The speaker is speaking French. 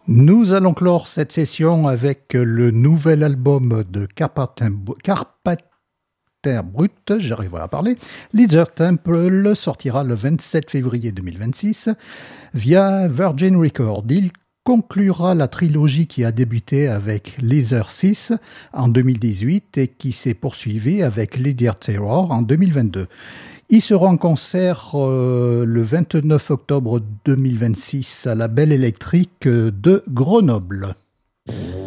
Nous allons clore cette session avec le nouvel album de Carpenter Brut, j'arriverai à parler. Lizard Temple sortira le 27 février 2026 via Virgin Records. Il conclura la trilogie qui a débuté avec Laser 6 en 2018 et qui s'est poursuivie avec Lydia Terror en 2022. Il sera en concert le 29 octobre 2026 à la Belle Électrique de Grenoble.